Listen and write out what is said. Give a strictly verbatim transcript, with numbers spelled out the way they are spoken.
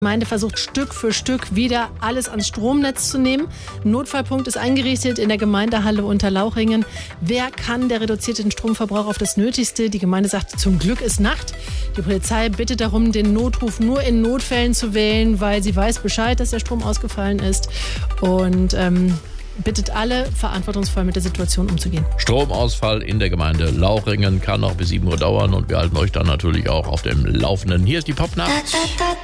Die Gemeinde versucht Stück für Stück wieder alles ans Stromnetz zu nehmen. Ein Notfallpunkt ist eingerichtet in der Gemeindehalle Unterlauchringen. Wer kann, der reduziert den Stromverbrauch auf das Nötigste. Die Gemeinde sagt, zum Glück ist Nacht. Die Polizei bittet darum, den Notruf nur in Notfällen zu wählen, weil sie weiß Bescheid, dass der Strom ausgefallen ist. Und ähm, bittet alle, verantwortungsvoll mit der Situation umzugehen. Stromausfall in der Gemeinde Lauchringen kann noch bis sieben Uhr dauern und wir halten euch dann natürlich auch auf dem Laufenden. Hier ist die Popnacht.